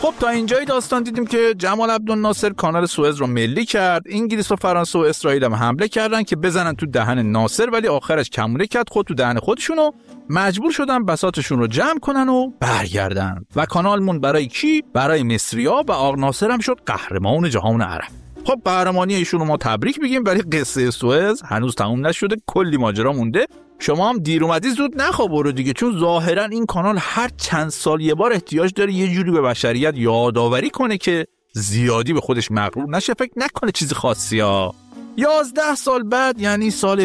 خب تا اینجای داستان دیدیم که جمال عبدالناصر کانال سوئز رو ملی کرد. انگلیس و فرانسه و اسرائیل هم حمله کردن که بزنن تو دهن ناصر، ولی آخرش کمونه کرد خود تو دهن خودشونو، مجبور شدن بساطشون رو جمع کنن و برگردن و کانال مون برای کی؟ برای مصری‌ها و آقا ناصر هم شد قهرمان جهان عرب. خب قهرمانی ایشون رو ما تبریک بگیم، ولی قصه سوئز هنوز تموم نشده، کلی ماجرا مونده. شما هم دیر اومدی زود نخواب برو دیگه، چون ظاهرا این کانال هر چند سال یه بار احتیاج داره یه جوری به بشریت یادآوری کنه که زیادی به خودش مغرور نشه، فکر نکنه چیز خاصی ها. 11 سال بعد یعنی سال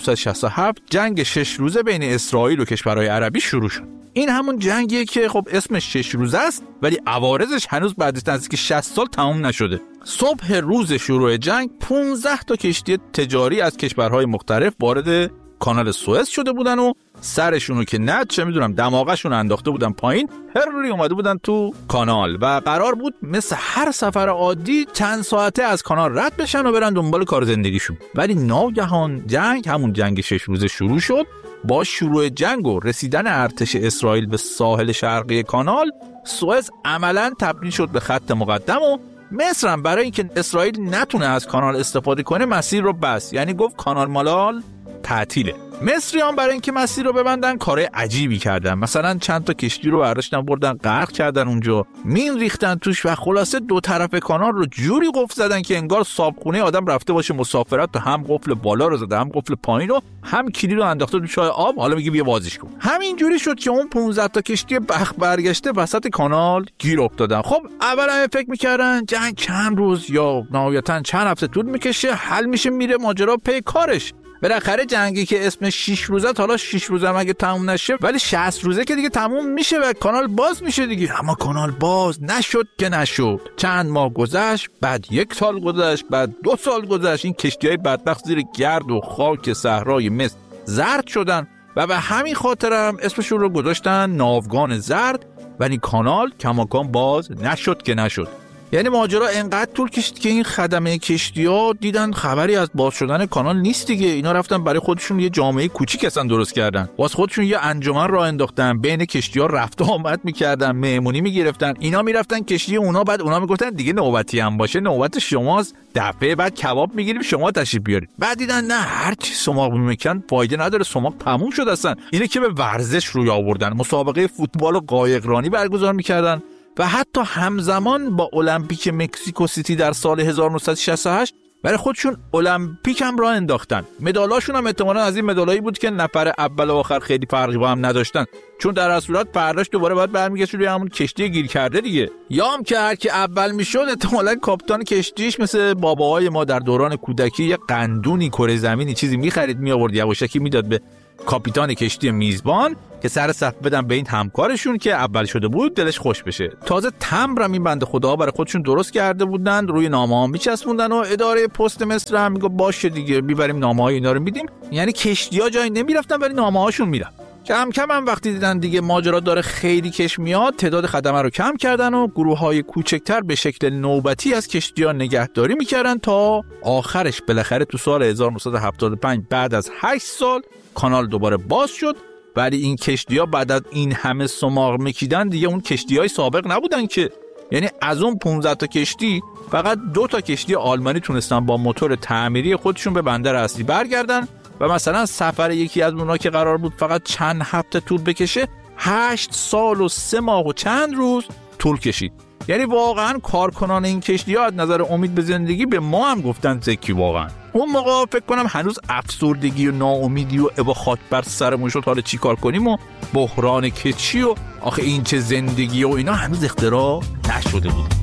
1967 جنگ 6 روزه بین اسرائیل و کشورهای عربی شروع شد. این همون جنگیه که خب اسمش 6 روزه است، ولی عوارضش هنوز بعد از نزدیک 60 سال تموم نشده. صبح روز شروع جنگ 15 تا کشتی تجاری از کشورهای مختلف وارد کانال سوئز شده بودن و سرشونو که نه چه میدونم دماغشون انداخته بودن پایین، هر اومده بودن تو کانال و قرار بود مثل هر سفر عادی چند ساعته از کانال رد بشن و برن دنبال کار زندگیشون. ولی ناگهان جنگ، همون جنگ 6 روزه شروع شد. با شروع جنگ و رسیدن ارتش اسرائیل به ساحل شرقی کانال، سوئز عملاً تبدیل شد به خط مقدم و مصر هم برای اینکه اسرائیل نتونه از کانال استفاده کنه مسیر رو بست، یعنی گفت کانال مالال تعطیله. مصریان برای اینکه مسیر رو ببندن کار عجیبی کردن، مثلا چند تا کشتی رو برداشتن بردن غرق کردن اونجا، مین ریختن توش و خلاصه دو طرف کانال رو جوری قفل زدن که انگار صابخونه آدم رفته باشه مسافرت، هم قفل بالا رو زده هم قفل پایین رو، هم کلید رو انداخته تو چای آب، حالا میگه بیا بازیش کن. همین جوری شد که اون 15 تا کشتی بخت برگشته وسط کانال گیر افتادن. خب اولا فکر می‌کردن جنگ چند روز یا نهایتاً چند هفته طول می‌کشه، حل میشه، میره ماجرا پی کارش. بالاخره جنگی که اسمش 6 روزه، حالا 6 روزه هم اگه تموم نشه ولی 60 روزه که دیگه تموم میشه و کانال باز میشه دیگه. اما کانال باز نشد که نشد. چند ماه گذشت، بعد 1 سال گذشت، بعد 2 سال گذشت. این کشتی‌های بدبخت زیر گرد و خاک صحرای مصر زرد شدن و به همین خاطر هم اسمشون رو گذاشتن ناوگان زرد. ولی کانال کماکان باز نشد که نشد. یعنی ماجرا انقدر طول کشید که این خدمه کشتی‌ها دیدن خبری از باز شدن کانال نیست دیگه. اینا رفتن برای خودشون یه جامعه کوچیک اصلا درست کردن، واسه خودشون یه انجمن راه انداختن، بین کشتی‌ها رفت و آمد می‌کردن، مهمونی می‌گرفتن. اینا می‌رفتن کشتی اونا، بعد اونا میگفتن دیگه نوبتی هم باشه نوبت شماست، دفعه بعد کباب می‌گیریم شما تشریف بیارید. بعد دیدن نه، هر چی سماق می‌کن فایده نداره، سماق تموم شد اصلا. اینه که به ورزش روی آوردن، مسابقه فوتبال و قایقرانی برگزار می‌کردن و حتی همزمان با المپیک مکزیکو سیتی در سال 1968 برای خودشون المپیک هم راه انداختن. مدالاشون هم احتمالاً از این مدالایی بود که نفر اول و آخر خیلی فرقی با هم نداشتن، چون در اصل صورت فرداش دوباره باید برمیگشت روی همون کشتی گیر کرده دیگه. یا هم که هر کی اول میشد احتمالاً کاپیتان کشتیش مثل باباهای ما در دوران کودکی یه قندونی کره زمینی چیزی می‌خرید میآورد یواشکی میداد به کاپیتان کشتی میزبان که سر صف بدن به این همکارشون که اول شده بود دلش خوش بشه. تازه تمبرم این بنده خدا برای خودشون درست کرده بودن، روی نامه‌ها میچسبوندن و اداره پست مصر هم میگه باشه دیگه میبریم نامه‌های اینا رو میدیم. یعنی کشتی‌ها جایی نمیرفتن ولی نامه‌هاشون میرفت. کم کم هم وقتی دیدن دیگه ماجرا داره خیلی کش میاد، تعداد خدمه رو کم کردن و گروه‌های کوچکتر به شکل نوبتی از کشتی‌ها نگهداری میکردن تا آخرش بالاخره تو سال 1975 بعد از 8 سال کانال دوباره باز شد. ولی این کشتی‌ها بعد از این همه سماق میکیدن دیگه اون کشتی‌های سابق نبودن که، یعنی از اون 15 تا کشتی فقط 2 تا کشتی آلمانی تونستن با موتور تعمیری خودشون به بندر اصلی برگردن و مثلا سفر یکی از اونها که قرار بود فقط چند هفته طول بکشه 8 سال و 3 ماه و چند روز طول کشید. یعنی واقعا کارکنان این کشتی‌ها از نظر امید به زندگی به ما هم گفتن زکی. واقعا اون موقع فکر کنم هنوز افسردگی و ناامیدی و ابا خاک بر سرمون شد حالا چی کار کنیم و بحران کچی و آخه این چه زندگی و اینا هنوز اختراع نشده بود.